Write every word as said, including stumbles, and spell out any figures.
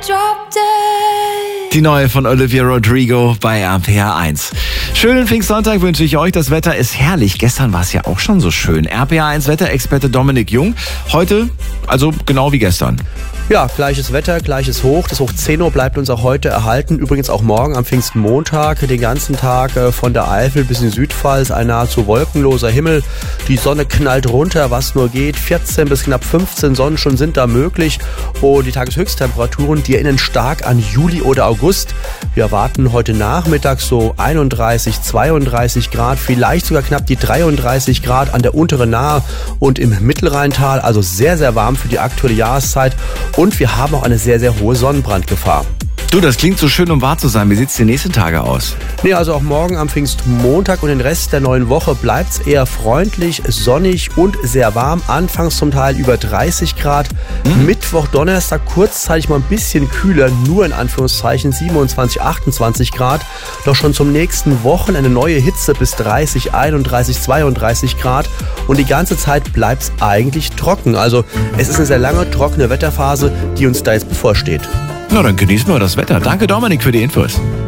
Die neue von Olivia Rodrigo bei R P R eins. Schönen Pfingstsonntag wünsche ich euch. Das Wetter ist herrlich. Gestern war es ja auch schon so schön. R P R eins Wetterexperte Dominik Jung. Heute, also genau wie gestern. Ja, gleiches Wetter, gleiches Hoch. Das Hoch zehn Uhr bleibt uns auch heute erhalten. Übrigens auch morgen am Pfingstmontag, den ganzen Tag von der Eifel bis in die Südpfalz. Ein nahezu wolkenloser Himmel. Die Sonne knallt runter, was nur geht. vierzehn bis knapp fünfzehn Sonnenstunden sind da möglich. Und die Tageshöchsttemperaturen, die erinnern stark an Juli oder August. Wir erwarten heute Nachmittag so einunddreißig, zweiunddreißig Grad, vielleicht sogar knapp die dreiunddreißig Grad an der unteren Nahe und im Mittelrheintal. Also sehr, sehr warm für die aktuelle Jahreszeit. Und wir haben auch eine sehr, sehr hohe Sonnenbrandgefahr. Du, das klingt so schön, um wahr zu sein. Wie sieht es die nächsten Tage aus? Nee, also auch morgen am Pfingstmontag und den Rest der neuen Woche bleibt es eher freundlich, sonnig und sehr warm. Anfangs zum Teil über dreißig Grad. Mhm. Mittwoch, Donnerstag kurzzeitig mal ein bisschen kühler, nur in Anführungszeichen siebenundzwanzig, achtundzwanzig Grad. Doch schon zum nächsten Wochenende neue Hitze bis dreißig, einunddreißig, zweiunddreißig Grad. Und die ganze Zeit bleibt es eigentlich trocken. Also es ist eine sehr lange, trockene Wetterphase, die uns da jetzt bevorsteht. Na, dann genießen wir das Wetter. Danke, Dominik, für die Infos.